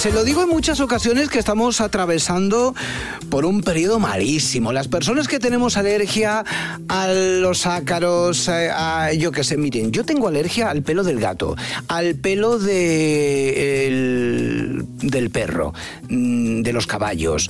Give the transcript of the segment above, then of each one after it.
Se lo digo en muchas ocasiones que estamos atravesando por un periodo malísimo. Las personas que tenemos alergia a los ácaros, yo qué sé, miren, yo tengo alergia al pelo del gato, al pelo del perro, de los caballos,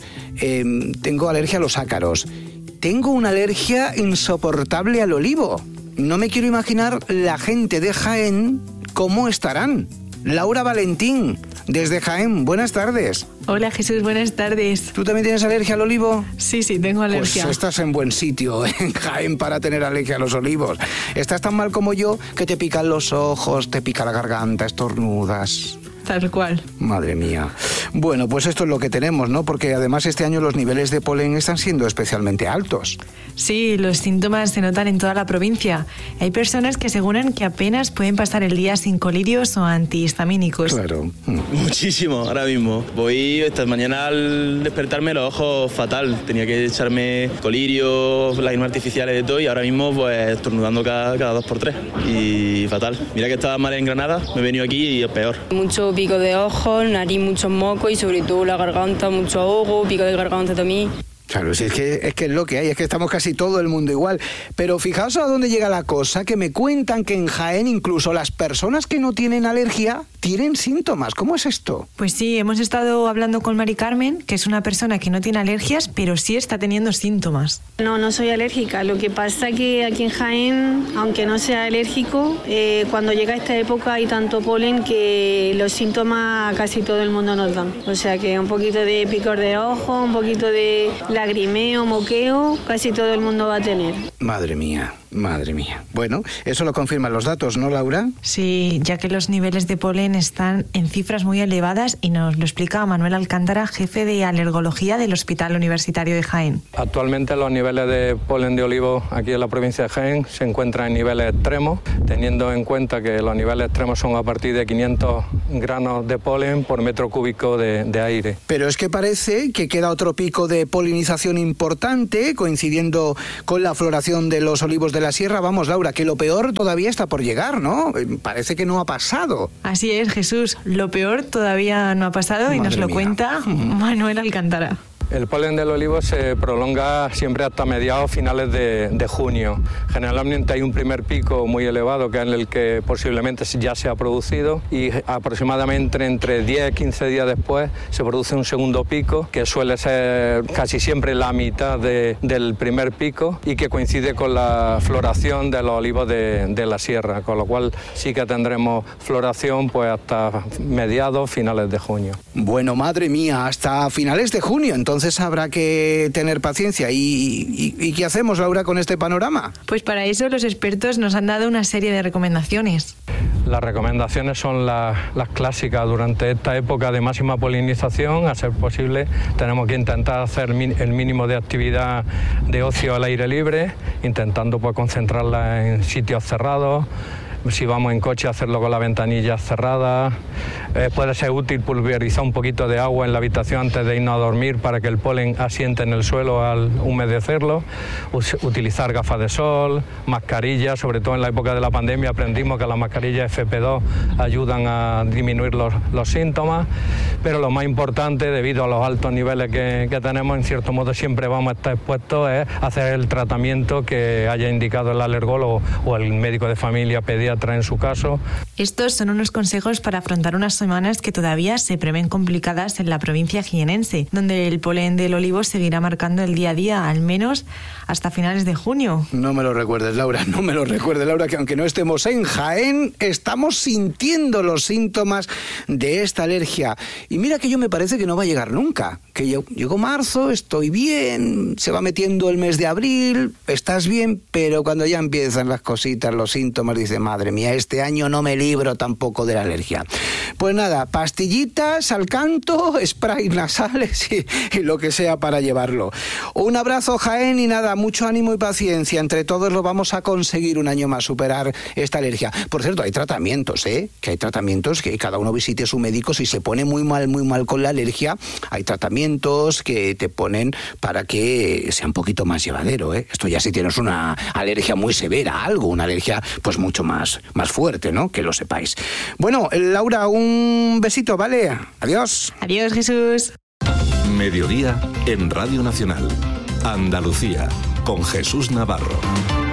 tengo alergia a los ácaros, tengo una alergia insoportable al olivo. No me quiero imaginar la gente de Jaén cómo estarán. Laura Valentín, desde Jaén, buenas tardes. Hola Jesús, buenas tardes. ¿Tú también tienes alergia al olivo? Sí, tengo alergia. Pues estás en buen sitio, en Jaén, para tener alergia a los olivos. Estás tan mal como yo que te pican los ojos, te pica la garganta, estornudas. Tal cual. Madre mía. Bueno, pues esto es lo que tenemos, ¿no? Porque además este año los niveles de polen están siendo especialmente altos. Sí, los síntomas se notan en toda la provincia. Hay personas que aseguran que apenas pueden pasar el día sin colirios o antihistamínicos. Claro. Muchísimo, ahora mismo. Voy esta mañana al despertarme los ojos fatal. Tenía que echarme colirios, lágrimas artificiales de todo y ahora mismo pues estornudando cada 2 por 3 y fatal. Mira que estaba mal en Granada, me he venido aquí y es peor. Mucho pico de ojos, nariz, muchos mocos y sobre todo la garganta, mucho ahogo, pico de garganta también. Claro, si es que es lo que hay, es que estamos casi todo el mundo igual. Pero fijaos a dónde llega la cosa, que me cuentan que en Jaén incluso las personas que no tienen alergia tienen síntomas. ¿Cómo es esto? Pues sí, hemos estado hablando con Mari Carmen, que es una persona que no tiene alergias, pero sí está teniendo síntomas. No soy alérgica. Lo que pasa que aquí en Jaén, aunque no sea alérgico, cuando llega esta época hay tanto polen que los síntomas casi todo el mundo nos dan. O sea que un poquito de picor de ojo, un poquito de lagrimeo, moqueo, casi todo el mundo va a tener. Madre mía. Bueno, eso lo confirman los datos, ¿no, Laura? Sí, ya que los niveles de polen están en cifras muy elevadas y nos lo explica Manuel Alcántara, jefe de alergología del Hospital Universitario de Jaén. Actualmente los niveles de polen de olivo aquí en la provincia de Jaén se encuentran en niveles extremos, teniendo en cuenta que los niveles extremos son a partir de 500 granos de polen por metro cúbico de aire. Pero es que parece que queda otro pico de polinización importante, coincidiendo con la floración de los olivos de la sierra. Vamos, Laura, que lo peor todavía está por llegar, ¿no? Parece que no ha pasado. Así es, Jesús. Lo peor todavía no ha pasado y nos lo cuenta Manuel Alcántara. El polen del olivo se prolonga siempre hasta mediados finales de junio. Generalmente hay un primer pico muy elevado que es el que posiblemente ya se ha producido y aproximadamente entre 10 y 15 días después se produce un segundo pico que suele ser casi siempre la mitad del primer pico y que coincide con la floración de los olivos de la sierra, con lo cual sí que tendremos floración pues hasta mediados finales de junio. Bueno, madre mía, hasta finales de junio, entonces habrá que tener paciencia. ¿Y qué hacemos, Laura, con este panorama? Pues para eso los expertos nos han dado una serie de recomendaciones. Las recomendaciones son las clásicas. Durante esta época de máxima polinización, a ser posible, tenemos que intentar hacer el mínimo de actividad de ocio al aire libre, intentando pues concentrarla en sitios cerrados. Si vamos en coche, hacerlo con las ventanillas cerradas. Puede ser útil pulverizar un poquito de agua en la habitación antes de irnos a dormir para que el polen asiente en el suelo al humedecerlo. Utilizar gafas de sol, mascarillas, sobre todo en la época de la pandemia aprendimos que las mascarillas FP2 ayudan a disminuir los síntomas. Pero lo más importante, debido a los altos niveles que tenemos, en cierto modo siempre vamos a estar expuestos, es hacer el tratamiento que haya indicado el alergólogo o el médico de familia pediatra en su caso. Estos son unos consejos para afrontar unas semanas que todavía se prevén complicadas en la provincia jienense, donde el polen del olivo seguirá marcando el día a día, al menos hasta finales de junio. No me lo recuerdes, Laura, que aunque no estemos en Jaén, estamos sintiendo los síntomas de esta alergia. Y mira que yo me parece que no va a llegar nunca, que llegó marzo, estoy bien, se va metiendo el mes de abril, estás bien, pero cuando ya empiezan las cositas, los síntomas, dice, madre mía, este año no me libro tampoco de la alergia. Pues nada, pastillitas al canto, spray nasales y lo que sea para llevarlo. Un abrazo, Jaén, y nada, mucho ánimo y paciencia. Entre todos lo vamos a conseguir un año más superar esta alergia. Por cierto, hay tratamientos, que hay tratamientos que cada uno visite a su médico. Si se pone muy mal con la alergia, hay tratamientos que te ponen para que sea un poquito más llevadero, Esto ya si tienes una alergia muy severa, una alergia pues mucho más más fuerte, ¿no? Que lo sepáis. Bueno, Laura, un besito, ¿vale? Adiós. Adiós, Jesús. Mediodía en Radio Nacional. Andalucía, con Jesús Navarro.